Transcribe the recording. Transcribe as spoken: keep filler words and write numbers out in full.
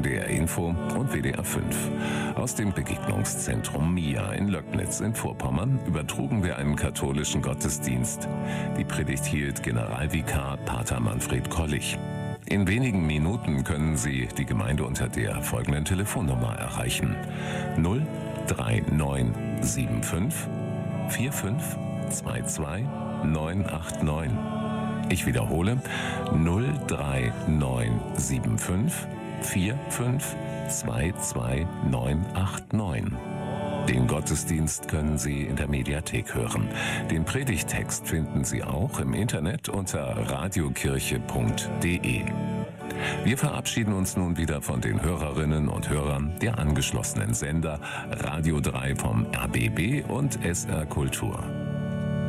N D R Info und W D R fünf. Aus dem Begegnungszentrum Mia in Löcknitz in Vorpommern übertrugen wir einen katholischen Gottesdienst. Die Predigt hielt Generalvikar Pater Manfred Kollich. In wenigen Minuten können Sie die Gemeinde unter der folgenden Telefonnummer erreichen: null drei neun sieben fünf vier fünf zwei zwei neun acht neun. Ich wiederhole: null drei neun sieben fünf vier fünf zwei zwei neun acht neun. Den Gottesdienst können Sie in der Mediathek hören. Den Predigttext finden Sie auch im Internet unter radiokirche punkt de. Wir verabschieden uns nun wieder von den Hörerinnen und Hörern der angeschlossenen Sender Radio drei vom R B B und S R Kultur.